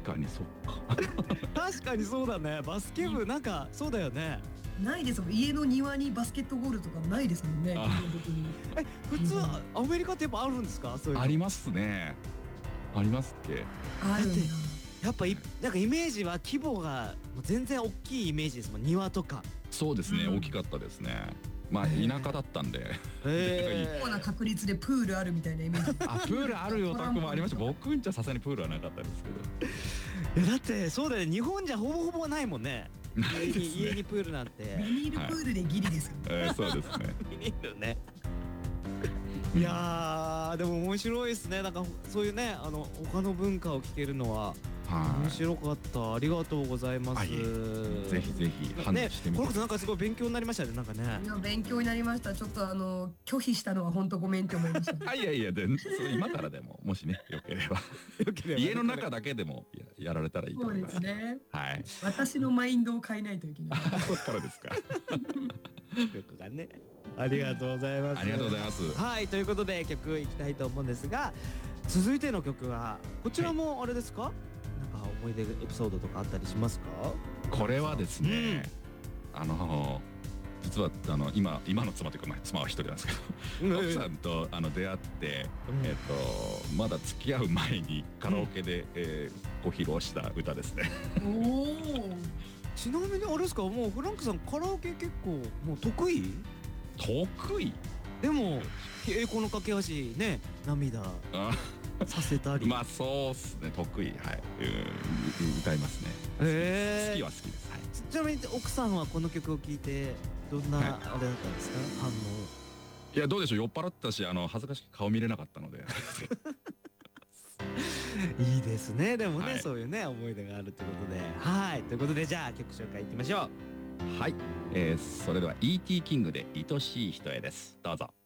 かにそっか。 確かにそうだね。バスケ部なんかそうだよね。 ないですもん。家の庭にバスケットゴールとかもないですもんね。基あ本的に。 普通アメリカってやっぱあるんですか？そういうの。 ありますね。ありますっけ。 あるんだ。 やっぱなんかイメージは規模がもう全然大きいイメージですもん。庭とか。 そうですね、大きかったですね。まあ田舎だったんで。 結構な確率でプールあるみたいなイメージ。 あ、プールあるよ、宅もありました。僕んちはさすがにプールはなかったですけど。 だってそうだよね。日本じゃほぼほぼないもんね。 ないですね。 家にプールなんて。 ビニールプールでギリですよ。 そうですね。 ビニールね。いやーでも面白いですね。なんかそういうね他の文化を聞けるのは面白かった。ありがとうございます。 ぜひぜひ判断してみて。 これなんかすごい勉強になりましたね。なんかね。 いや勉強になりました。ちょっと拒否したのは本当ごめんって思いました。 いやいや、今からでももしねよければ家の中だけでもやられたらいいとそうで思います。 すね。 はい。 私のマインドを変えないといけない。 そっからですか。 曲がね。ありがとうございます。 ありがとうございます。 はい、ということで曲いきたいと思うんですが、続いての曲はこちらもあれですか？なんか思い出エピソードとかあったりしますか？ これはですね、実は今の妻というか、妻は一人なんですけど、奥さんと出会って、まだ付き合う前にカラオケでご披露した歌ですね。 おお。 ちなみにあれですか、もうフランクさんカラオケ結構もう得意？ 得意？ でも栄光の架け橋ね、涙させたり。 まあそうっすね、得意、はい、歌いますね。好きは好きです。はい。 ちなみに奥さんはこの曲を聴いてどんなあれだったんですか？反応。 いやどうでしょう、酔っ払ったし恥ずかしく顔見れなかったので。 いいですね。でもね、そういうね思い出があるということで、はいということでじゃあ曲紹介いきましょう。 はい、それでは E.T. キングで愛しい人へです。どうぞ。